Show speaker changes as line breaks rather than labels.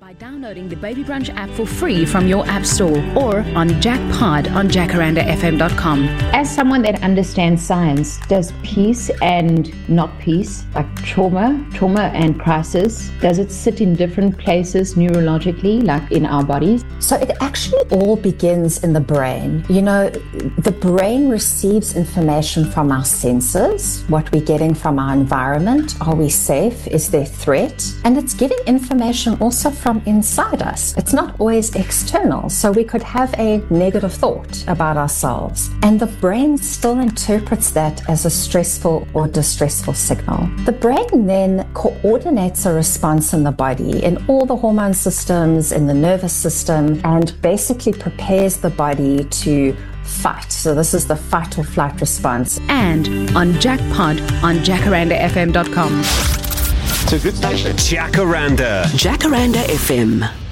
by downloading the Baby Brunch app for free from your app store or on Jackpod on jacarandafm.com.
As someone that understands science, does peace and not peace, like trauma and crisis, does it sit in different places neurologically, like in our bodies?
So it actually all begins in the brain. You know, the brain receives information from our senses, what we're getting from our environment. Are we safe? Is there threat? And it's getting information also from inside us. It's not always external. So we could have a negative thought about ourselves, and the brain still interprets that as a stressful or distressful signal. The brain then coordinates a response in the body, in all the hormone systems, in the nervous system, and basically prepares the body to fight. So this is the fight or flight response.
And on Jackpod on jacarandafm.com.
It's a good station.
Jacaranda FM.